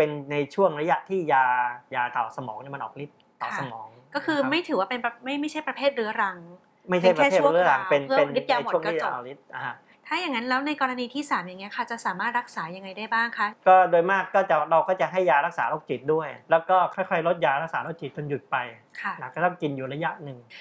เป็นในช่วงระยะที่ยาต่อสมองเนี่ยมันออกฤทธิ์ต่อสมองก็คือไม่ถือว่าเป็นไม่ใช่ประเภทเรื้อรังไม่ใช่ประเภทเรื้อรังเป็นฤทธิ์ยาหมดก็จบถ้าอย่างนั้นแล้วในกรณีที่3อย่างเงี้ยค่ะจะสามารถรักษายังไงได้บ้างคะก็โดยมากเราก็จะให้ยารักษาโรคจิตด้วยแล้วก็ค่อยๆลดยารักษาโรคจิตจนหยุดไปก็ต้องกินอยู่ระยะหนึ่ง